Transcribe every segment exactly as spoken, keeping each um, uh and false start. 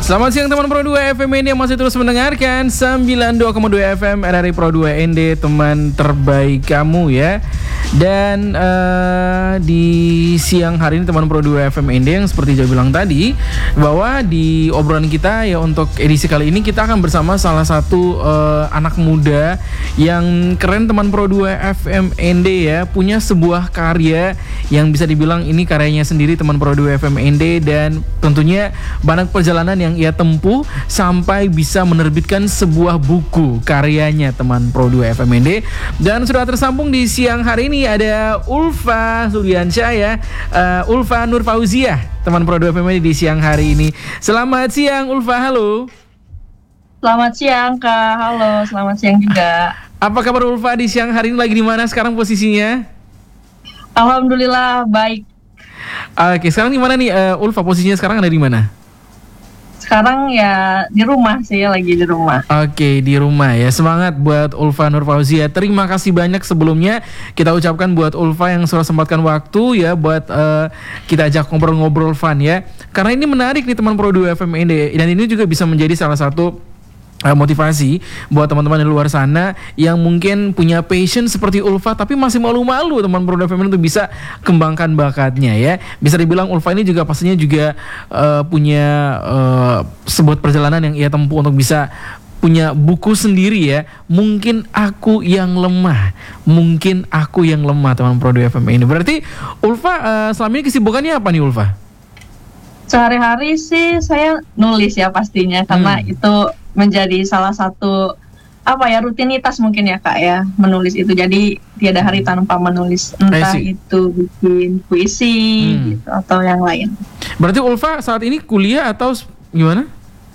Selamat siang teman Pro dua F M N D yang masih terus mendengarkan sembilan puluh dua koma dua F M R R I Pro dua N D, teman terbaik kamu ya. Dan uh, di siang hari ini teman Pro dua F M N D, yang seperti saya bilang tadi, bahwa di obrolan kita ya untuk edisi kali ini kita akan bersama salah satu uh, anak muda yang keren teman Pro dua F M N D ya, punya sebuah karya yang bisa dibilang ini karyanya sendiri teman Pro dua F M N D, dan tentunya banyak perjalanan yang ia tempuh sampai bisa menerbitkan sebuah buku karyanya teman Pro dua F M N D. Dan sudah tersambung di siang hari ini ada Ulfa Suliansyah ya, uh, Ulfa Nur Fauziah teman Pro dua F M N D di siang hari ini. Selamat siang Ulfa, halo. Selamat siang Kak, halo, selamat siang juga. Apa kabar Ulfa di siang hari ini, lagi di mana sekarang posisinya? Alhamdulillah baik. Oke, sekarang di mana nih uh, Ulfa, posisinya sekarang ada di mana? Sekarang ya di rumah sih, lagi di rumah. Oke, di rumah ya. Semangat buat Ulfa Nur Fauziah. Terima kasih banyak sebelumnya kita ucapkan buat Ulfa yang sudah sempatkan waktu ya buat uh, kita ajak ngobrol-ngobrol fun ya. Karena ini menarik nih teman Pro dua F M N D, dan ini juga bisa menjadi salah satu motivasi buat teman-teman di luar sana yang mungkin punya passion seperti Ulfa tapi masih malu-malu teman Pro dua F M itu bisa kembangkan bakatnya ya. Bisa dibilang Ulfa ini juga pastinya juga uh, punya uh, sebuah perjalanan yang ia tempuh untuk bisa punya buku sendiri ya. Mungkin aku yang lemah, mungkin aku yang lemah teman Pro dua F M ini. Berarti Ulfa uh, selama ini kesibukannya apa nih Ulfa? Sehari-hari sih saya nulis ya pastinya, karena hmm. itu menjadi salah satu apa ya rutinitas mungkin ya Kak ya, menulis itu. Jadi tiada hari tanpa menulis, entah itu bikin puisi hmm. gitu atau yang lain. Berarti Ulfa saat ini kuliah atau gimana?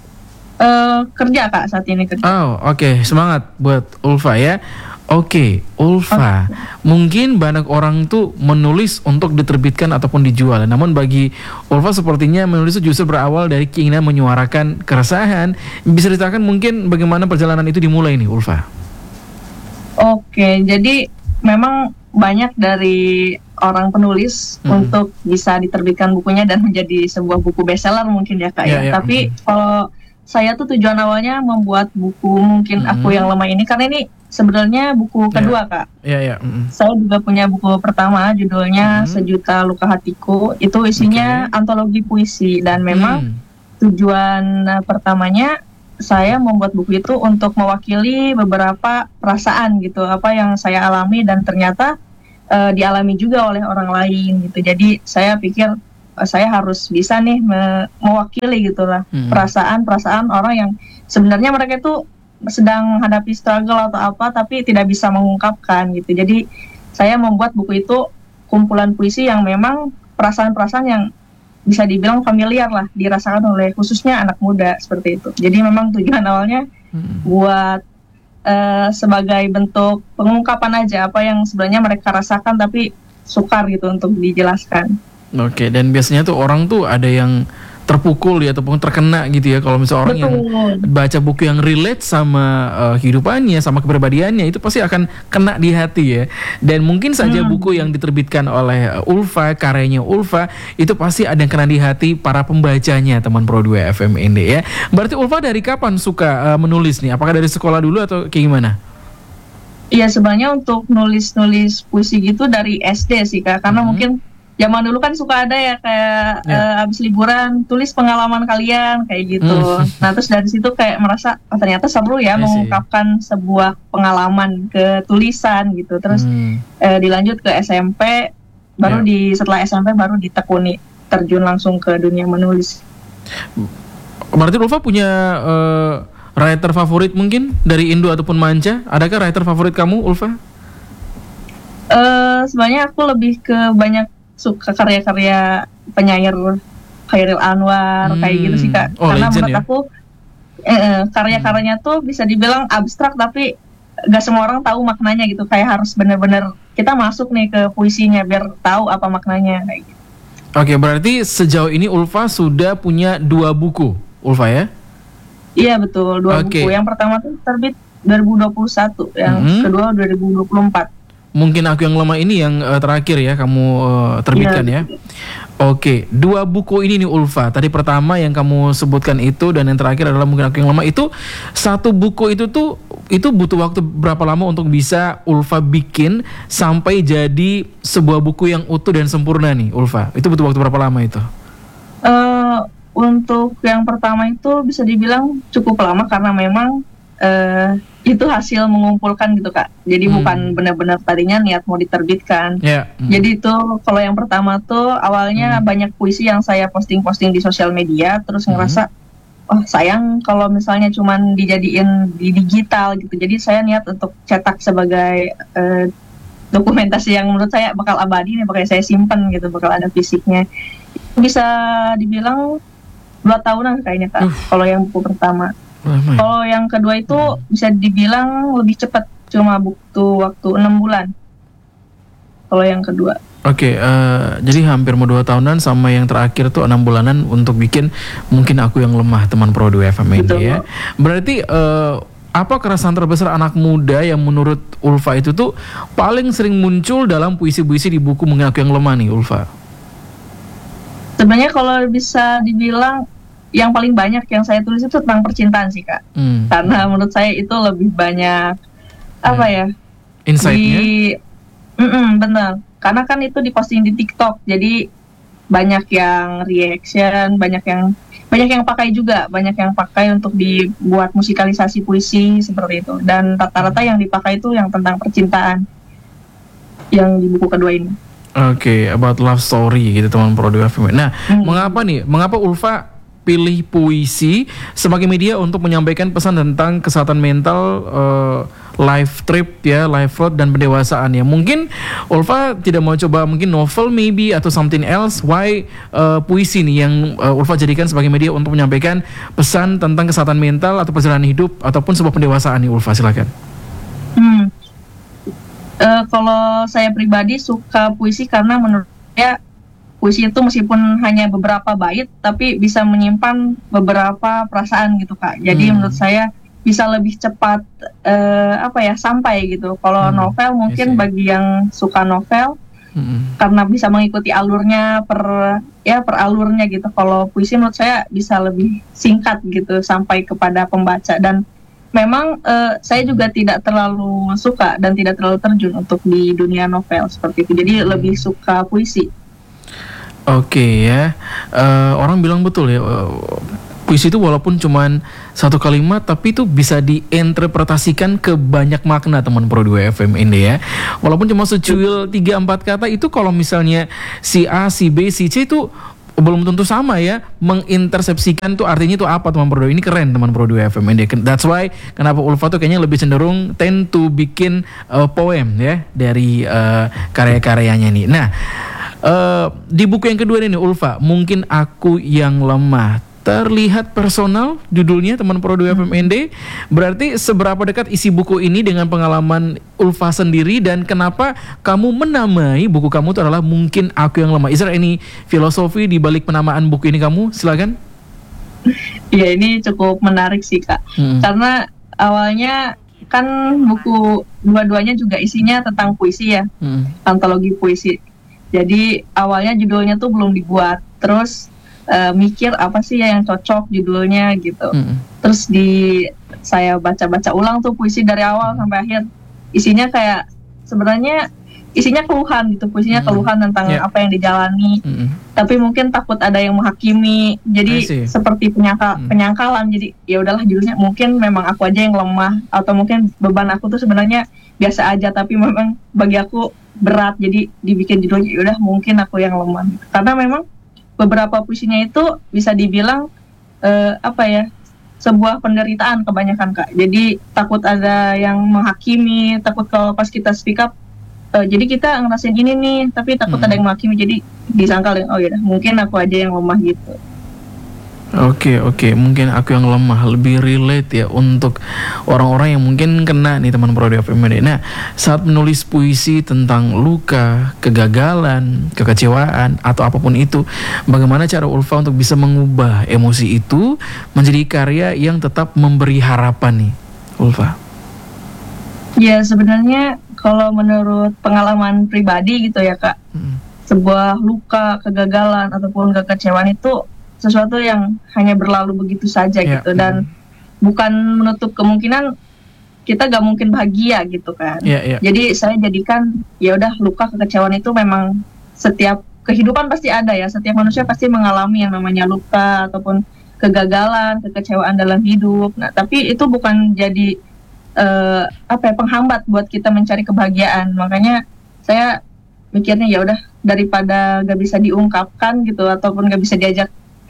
Uh, kerja Kak, saat ini kerja. Oh oke, okay. Semangat buat Ulfa ya. Oke, okay, Ulfa, okay. Mungkin banyak orang tuh menulis untuk diterbitkan ataupun dijual. Namun bagi Ulfa sepertinya menulis itu justru berawal dari keinginan menyuarakan keresahan. Bisa diceritakan mungkin bagaimana perjalanan itu dimulai nih Ulfa? Oke, okay, jadi memang banyak dari orang penulis hmm. untuk bisa diterbitkan bukunya dan menjadi sebuah buku bestseller mungkin ya Kak yeah, ya. Yeah. Tapi hmm. kalau saya tuh tujuan awalnya membuat buku mungkin hmm. aku yang lemah ini, karena ini sebenarnya buku kedua yeah. Kak. Iya yeah, yeah. mm-hmm. Saya juga punya buku pertama judulnya mm-hmm. Sejuta Luka Hatiku. Itu isinya okay. antologi puisi, dan memang mm. tujuan pertamanya saya membuat buku itu untuk mewakili beberapa perasaan gitu, apa yang saya alami dan ternyata uh, dialami juga oleh orang lain gitu. Jadi saya pikir uh, saya harus bisa nih me- mewakili gitulah mm. perasaan-perasaan orang yang sebenarnya mereka itu sedang menghadapi struggle atau apa tapi tidak bisa mengungkapkan gitu. Jadi saya membuat buku itu kumpulan puisi yang memang perasaan-perasaan yang bisa dibilang familiar lah dirasakan oleh khususnya anak muda seperti itu. Jadi memang tujuan awalnya hmm. buat uh, sebagai bentuk pengungkapan aja apa yang sebenarnya mereka rasakan tapi sukar gitu untuk dijelaskan. Oke, dan biasanya tuh orang tuh ada yang terpukul ya ataupun terkena gitu ya, kalau misalnya orang Betul. yang baca buku yang relate sama uh, kehidupannya, sama kepribadiannya, itu pasti akan kena di hati ya. Dan mungkin saja hmm. buku yang diterbitkan oleh uh, Ulfa, karyanya Ulfa, itu pasti ada yang kena di hati para pembacanya teman Pro dua F M N D ya. Berarti Ulfa dari kapan suka uh, menulis nih? Apakah dari sekolah dulu atau kayak gimana? Iya, sebenarnya untuk nulis-nulis puisi gitu dari S D sih Kak, karena hmm. mungkin zaman dulu kan suka ada ya kayak yeah. uh, abis liburan tulis pengalaman kalian kayak gitu. Mm. Nah terus dari situ kayak merasa oh, ternyata seru ya mengungkapkan sebuah pengalaman ke tulisan gitu. Terus mm. uh, dilanjut ke S M P, baru yeah. di setelah S M P baru ditekuni terjun langsung ke dunia menulis. Berarti Ulfa punya uh, writer favorit mungkin dari Indo ataupun manca? Adakah writer favorit kamu Ulfa? Uh, sebenarnya aku lebih ke banyak suka karya-karya penyair Khairil Anwar hmm. kayak gitu sih Kak. Oh, karena menurut ya? aku eh, karya-karyanya hmm. tuh bisa dibilang abstrak tapi gak semua orang tahu maknanya gitu. Kayak harus benar-benar kita masuk nih ke puisinya biar tahu apa maknanya kayak gitu. Oke, berarti sejauh ini Ulfa sudah punya dua buku, Ulfa ya? Iya betul, dua okay. buku. Yang pertama tuh terbit dua ribu dua puluh satu, yang hmm. kedua dua ribu dua puluh empat. Mungkin Aku Yang Lemah ini yang uh, terakhir ya kamu uh, terbitkan ya. ya. Oke, dua buku ini nih Ulfa. Tadi pertama yang kamu sebutkan itu dan yang terakhir adalah Mungkin Aku Yang Lemah. Itu satu buku itu tuh itu butuh waktu berapa lama untuk bisa Ulfa bikin sampai jadi sebuah buku yang utuh dan sempurna nih Ulfa? Itu butuh waktu berapa lama itu? Uh, untuk yang pertama itu bisa dibilang cukup lama karena memang uh, itu hasil mengumpulkan gitu Kak. Jadi hmm. bukan benar-benar tadinya niat mau diterbitkan. Yeah. Hmm. Jadi itu kalau yang pertama tuh awalnya hmm. banyak puisi yang saya posting-posting di sosial media, terus hmm. ngerasa oh sayang kalau misalnya cuman dijadiin di digital gitu. Jadi saya niat untuk cetak sebagai uh, dokumentasi yang menurut saya bakal abadi nih, bakal saya simpen gitu, bakal ada fisiknya. Bisa dibilang dua tahunan kayaknya Kak. Uh. Kalau yang buku pertama. Kalau yang kedua itu hmm. bisa dibilang lebih cepat, cuma butuh waktu enam bulan. Kalau yang kedua. Oke, okay, uh, jadi hampir mau dua tahunan sama yang terakhir tuh enam bulanan untuk bikin Mungkin Aku Yang Lemah, teman Pro dua F M ini ya. Berarti uh, apa keresahan terbesar anak muda yang menurut Ulfa itu tuh paling sering muncul dalam puisi-puisi di buku Mungkin Aku Yang Lemah nih Ulfa? Sebenarnya kalau bisa dibilang yang paling banyak yang saya tulis itu tentang percintaan sih Kak. Hmm. Karena menurut saya itu lebih banyak apa ya? Insight-nya? Mm-mm, benar. Karena kan itu diposting di TikTok, jadi banyak yang reaction, banyak yang banyak yang pakai juga, banyak yang pakai untuk dibuat musikalisasi puisi seperti itu. Dan rata-rata yang dipakai itu yang tentang percintaan yang di buku kedua ini. Oke, okay, about love story gitu teman Pro dua F M. Nah, hmm. mengapa nih? Mengapa Ulfa pilih puisi sebagai media untuk menyampaikan pesan tentang kesehatan mental, uh, life trip ya, life road dan pendewasaan ya? Mungkin Ulfa tidak mau coba mungkin novel maybe atau something else. Why uh, puisi nih yang uh, Ulfa jadikan sebagai media untuk menyampaikan pesan tentang kesehatan mental atau perjalanan hidup ataupun sebuah pendewasaan nih Ulfa, silakan. Hmm. Uh, kalau saya pribadi suka puisi karena menurut saya puisi itu meskipun hanya beberapa bait tapi bisa menyimpan beberapa perasaan gitu Kak. Jadi hmm. menurut saya bisa lebih cepat uh, apa ya sampai gitu. Kalau hmm. novel mungkin bagi yang suka novel hmm. karena bisa mengikuti alurnya per ya per alurnya gitu. Kalau puisi menurut saya bisa lebih singkat gitu sampai kepada pembaca. Dan memang uh, saya juga tidak terlalu suka dan tidak terlalu terjun untuk di dunia novel seperti itu. Jadi hmm. lebih suka puisi. Oke okay, ya, uh, orang bilang betul ya, uh, puisi itu walaupun cuman satu kalimat tapi itu bisa diinterpretasikan ke banyak makna teman Pro dua F M ini ya. Walaupun cuma secuil tiga empat kata itu kalau misalnya si A, si B, si C itu belum tentu sama ya mengintersepsikan tuh artinya itu apa teman Pro dua. Ini keren teman Pro dua F M ini. That's why kenapa Ulfa tuh kayaknya lebih cenderung tend to bikin uh, poem ya dari uh, karya-karyanya nih. Nah, Uh, di buku yang kedua ini Ulfa, Mungkin Aku Yang Lemah, terlihat personal judulnya teman Pro dua F M N D. Berarti seberapa dekat isi buku ini dengan pengalaman Ulfa sendiri dan kenapa kamu menamai buku kamu itu adalah Mungkin Aku Yang Lemah? Is there any filosofi di balik penamaan buku ini kamu? Silakan. Ya ini cukup menarik sih Kak. Hmm. Karena awalnya kan buku dua-duanya juga isinya tentang puisi ya, hmm. antologi puisi. Jadi awalnya judulnya tuh belum dibuat, terus uh, mikir apa sih ya yang cocok judulnya gitu. Mm. Terus di saya baca-baca ulang tuh puisi dari awal sampai akhir, isinya kayak sebenarnya isinya keluhan gitu, puisinya mm. keluhan tentang yeah. apa yang dijalani. Mm. Tapi mungkin takut ada yang menghakimi, jadi seperti penyangkal, mm. penyangkalan. Jadi ya udahlah judulnya mungkin memang aku aja yang lemah atau mungkin beban aku tuh sebenarnya biasa aja tapi memang bagi aku berat, jadi dibikin judulnya udah Mungkin Aku Yang Lemah. Karena memang beberapa puisinya itu bisa dibilang uh, apa ya sebuah penderitaan kebanyakan Kak. Jadi takut ada yang menghakimi, takut kalau pas kita speak up uh, jadi kita ngerasain ini nih tapi takut hmm. ada yang menghakimi, jadi disangkalin oh ya mungkin aku aja yang lemah gitu. Oke okay, oke okay. Mungkin Aku Yang Lemah lebih relate ya untuk orang-orang yang mungkin kena nih teman Pro dua F M. Nah, saat menulis puisi tentang luka, kegagalan, kekecewaan atau apapun itu, bagaimana cara Ulfa untuk bisa mengubah emosi itu menjadi karya yang tetap memberi harapan nih Ulfa? Ya sebenarnya kalau menurut pengalaman pribadi gitu ya Kak, hmm. sebuah luka, kegagalan ataupun kekecewaan itu sesuatu yang hanya berlalu begitu saja yeah. gitu, dan hmm. bukan menutup kemungkinan kita gak mungkin bahagia gitu kan. Yeah, yeah. Jadi saya jadikan ya udah, luka, kekecewaan itu memang setiap kehidupan pasti ada ya, setiap manusia pasti mengalami yang namanya luka ataupun kegagalan, kekecewaan dalam hidup. Nah, tapi itu bukan jadi uh, apa ya, penghambat buat kita mencari kebahagiaan. Makanya saya mikirnya ya udah, daripada gak bisa diungkapkan gitu ataupun gak bisa diajak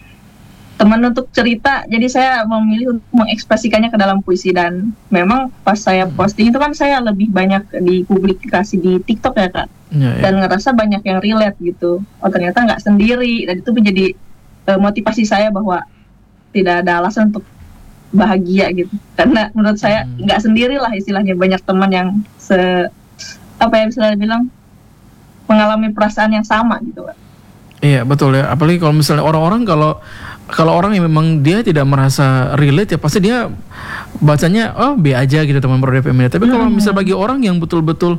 teman untuk cerita, jadi saya memilih untuk mengekspresikannya ke dalam puisi. Dan memang pas saya posting itu kan saya lebih banyak dipublikasi di TikTok ya Kak, ya, ya. Dan ngerasa banyak yang relate gitu. Oh ternyata nggak sendiri, dan itu menjadi uh, motivasi saya bahwa tidak ada alasan untuk bahagia gitu. Karena menurut saya nggak hmm. sendiri lah istilahnya, banyak teman yang se apa ya bisa bilang mengalami perasaan yang sama gitu Kak. Iya betul ya, apalagi kalau misalnya orang-orang kalau kalau orang yang memang dia tidak merasa relate ya pasti dia bacanya oh B aja gitu teman Pro F M. Tapi kalau misalnya bagi orang yang betul-betul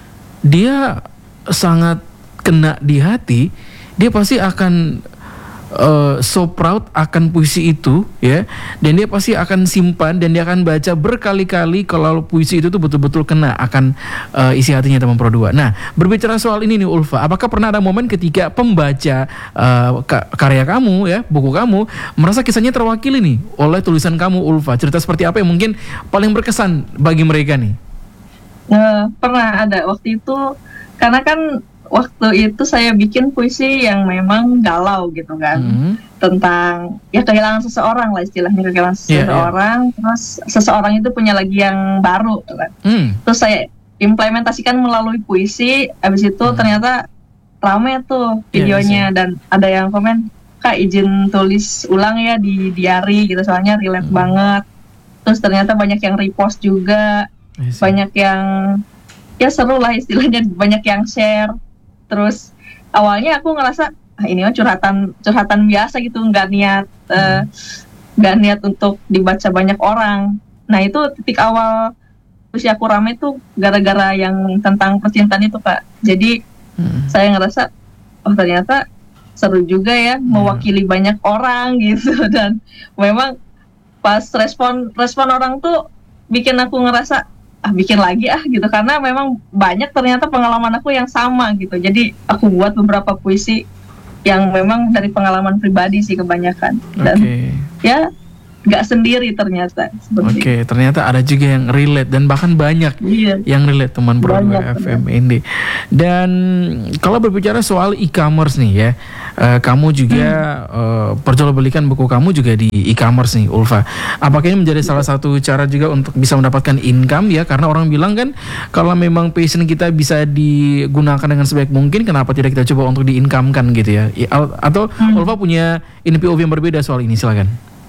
dia sangat kena di hati, dia pasti akan uh, so proud akan puisi itu ya, dan dia pasti akan simpan dan dia akan baca berkali-kali kalau puisi itu tuh betul-betul kena akan uh, isi hatinya teman Pro dua. Nah, berbicara soal ini nih Ulfa, apakah pernah ada momen ketika pembaca uh, karya kamu ya, buku kamu merasa kisahnya terwakili nih oleh tulisan kamu Ulfa? Cerita seperti apa yang mungkin paling berkesan bagi mereka nih? Uh, pernah ada waktu itu, karena kan waktu itu saya bikin puisi yang memang galau gitu kan, mm-hmm. tentang ya kehilangan seseorang lah istilahnya, kehilangan yeah, seseorang, yeah. Terus seseorang itu punya lagi yang baru kan. Mm. Terus saya implementasikan melalui puisi, abis itu mm. ternyata rame tuh videonya, yeah, dan ada yang komen, Kak izin tulis ulang ya di diary gitu, soalnya relate mm. banget. Terus ternyata banyak yang repost juga, banyak yang ya seru lah istilahnya, banyak yang share. Terus awalnya aku ngerasa ah, ini mah curhatan curhatan biasa gitu, nggak niat uh, nggak niat untuk dibaca banyak orang. Nah itu titik awal usia aku rame tuh gara-gara yang tentang percintaan itu Kak. Jadi hmm. saya ngerasa oh ternyata seru juga ya hmm. mewakili banyak orang gitu. Dan memang pas respon respon orang tuh bikin aku ngerasa ah bikin lagi ah gitu, karena memang banyak ternyata pengalaman aku yang sama gitu. Jadi aku buat beberapa puisi yang memang dari pengalaman pribadi sih kebanyakan, dan okay. ya nggak sendiri ternyata. Oke, okay, ternyata ada juga yang relate dan bahkan banyak iya. yang relate teman Pro dua F M N D. Dan kalau berbicara soal e-commerce nih ya, uh, kamu juga hmm. uh, perjualbelikan buku kamu juga di e-commerce nih Ulfa. Apakah ini menjadi salah satu cara juga untuk bisa mendapatkan income ya? Karena orang bilang kan kalau memang passion kita bisa digunakan dengan sebaik mungkin, kenapa tidak kita coba untuk di-income-kan gitu ya? Atau hmm. Ulfa punya N P O V yang berbeda soal ini, silakan.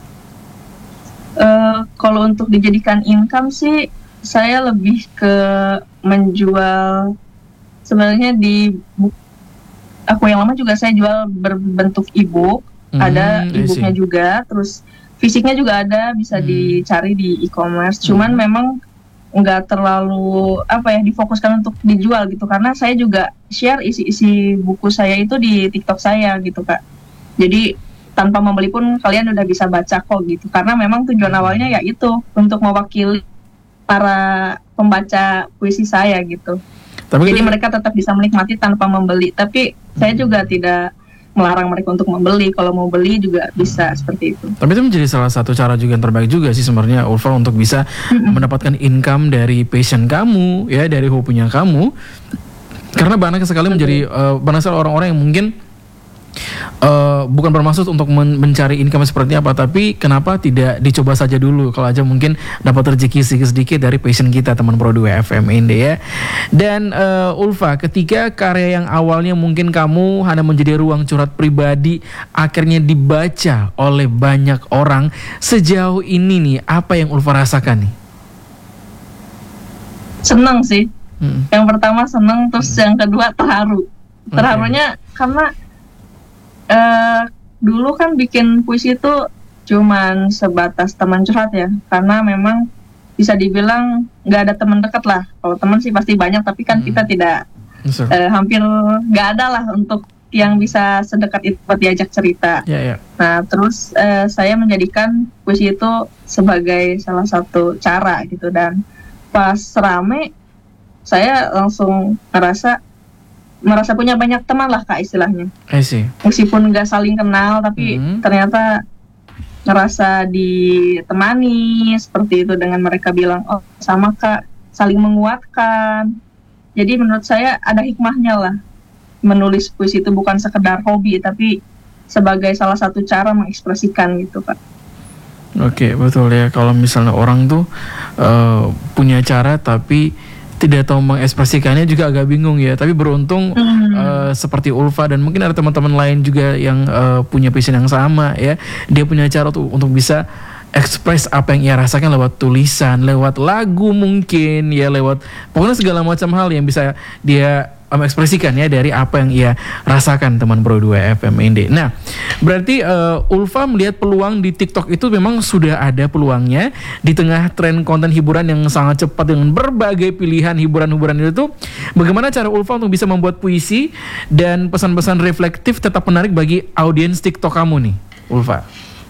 Uh, kalau untuk dijadikan income sih saya lebih ke menjual, sebenarnya di buku aku yang lama juga saya jual berbentuk e-book, hmm, ada e-booknya juga, terus fisiknya juga ada, bisa hmm. dicari di e-commerce. Cuman hmm. memang nggak terlalu apa ya difokuskan untuk dijual gitu, karena saya juga share isi-isi buku saya itu di TikTok saya gitu Kak. Jadi tanpa membeli pun kalian udah bisa baca kok gitu, karena memang tujuan awalnya ya itu untuk mewakili para pembaca puisi saya gitu. Tapi jadi mereka tetap bisa menikmati tanpa membeli, tapi hmm. saya juga tidak melarang mereka untuk membeli. Kalau mau beli juga bisa hmm. seperti itu. Tapi itu menjadi salah satu cara juga yang terbaik juga sih sebenarnya Ulfa untuk bisa hmm. mendapatkan income dari passion kamu ya, dari hobinya kamu. Karena banyak sekali menjadi uh, banyak sekali orang-orang yang mungkin Uh, bukan bermaksud untuk men- mencari income seperti apa, tapi kenapa tidak dicoba saja dulu, kalau aja mungkin dapat rezeki sedikit-sedikit dari passion kita teman Pro dua F M N D ya. Dan uh, Ulfa, ketika karya yang awalnya mungkin kamu hanya menjadi ruang curhat pribadi akhirnya dibaca oleh banyak orang, sejauh ini nih apa yang Ulfa rasakan nih? Senang sih. hmm. Yang pertama senang, terus hmm. yang kedua terharu. Terharunya okay. karena Uh, dulu kan bikin puisi itu cuman sebatas teman curhat ya, karena memang bisa dibilang nggak ada teman dekat lah. Kalau teman sih pasti banyak, tapi kan hmm. kita tidak uh, hampir nggak ada lah untuk yang bisa sedekat itu buat diajak cerita. Yeah, yeah. Nah, terus uh, saya menjadikan puisi itu sebagai salah satu cara gitu, dan pas rame saya langsung ngerasa merasa punya banyak teman lah Kak istilahnya. I see. Meskipun nggak saling kenal, tapi mm-hmm. ternyata ngerasa ditemani seperti itu, dengan mereka bilang, oh sama Kak, saling menguatkan. Jadi menurut saya ada hikmahnya lah. Menulis puisi itu bukan sekedar hobi, tapi sebagai salah satu cara mengekspresikan gitu Kak. Oke, betul ya. Kalau misalnya orang tuh uh, punya cara tapi tidak tahu mengekspresikannya juga agak bingung ya. Tapi beruntung hmm. uh, seperti Ulfa dan mungkin ada teman-teman lain juga yang uh, punya passion yang sama ya. Dia punya cara tuh untuk bisa ekspres apa yang ia rasakan lewat tulisan, lewat lagu mungkin ya, lewat pokoknya segala macam hal yang bisa dia mengekspresikan ya dari apa yang ia rasakan, teman Pro dua F M N D. Nah, berarti uh, Ulfa melihat peluang di TikTok itu memang sudah ada peluangnya di tengah tren konten hiburan yang sangat cepat dengan berbagai pilihan hiburan-hiburan itu. Bagaimana cara Ulfa untuk bisa membuat puisi dan pesan-pesan reflektif tetap menarik bagi audiens TikTok kamu nih, Ulfa?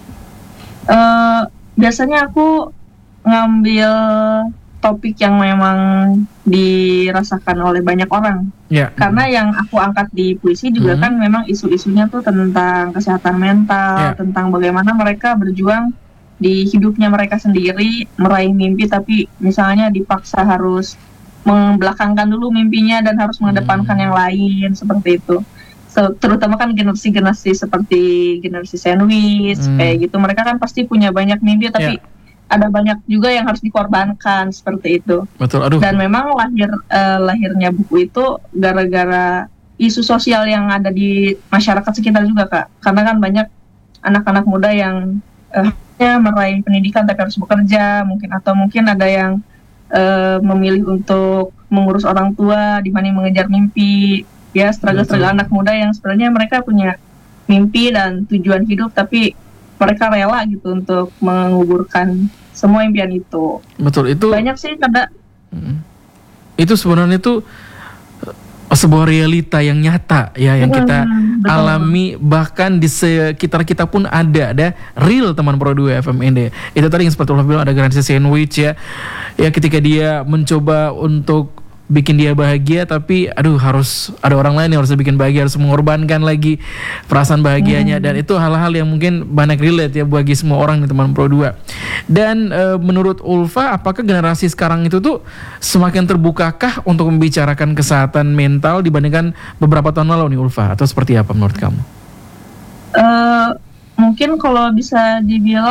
Uh, biasanya aku ngambil topik yang memang dirasakan oleh banyak orang. Yeah. Karena yang aku angkat di puisi juga mm-hmm. kan memang isu-isunya tuh tentang kesehatan mental, yeah. tentang bagaimana mereka berjuang di hidupnya mereka sendiri, meraih mimpi tapi misalnya dipaksa harus membelakangkan dulu mimpinya dan harus mengedepankan mm. yang lain, seperti itu. So, terutama kan generasi-generasi seperti generasi sandwich, mm. kayak gitu. Mereka kan pasti punya banyak mimpi tapi yeah. ada banyak juga yang harus dikorbankan, seperti itu. Betul, aduh. Dan memang lahir uh, lahirnya buku itu gara-gara isu sosial yang ada di masyarakat sekitar juga Kak. Karena kan banyak anak-anak muda yang uh, meraih pendidikan tapi harus bekerja, mungkin atau mungkin ada yang uh, memilih untuk mengurus orang tua dibanding mengejar mimpi. Ya, struggle-struggle anak muda yang sebenarnya mereka punya mimpi dan tujuan hidup, tapi mereka rela gitu untuk menguburkan semua impian itu. Betul, itu banyak sih kada. Hmm. Itu sebenarnya itu sebuah realita yang nyata ya, yang kita hmm, alami, bahkan di sekitar kita pun ada ada real teman Pro dua F M N D. Itu tadi yang seperti Ulfa bilang, ada generasi sandwich ya. Ya ketika dia mencoba untuk bikin dia bahagia, tapi aduh harus ada orang lain yang harus bikin bahagia, harus mengorbankan lagi perasaan bahagianya, hmm. dan itu hal-hal yang mungkin banyak relate ya bagi semua orang nih teman Pro dua. Dan e, menurut Ulfa, apakah generasi sekarang itu tuh semakin terbukakah untuk membicarakan kesehatan mental dibandingkan beberapa tahun lalu nih Ulfa, atau seperti apa menurut kamu? Uh, mungkin kalau bisa dibilang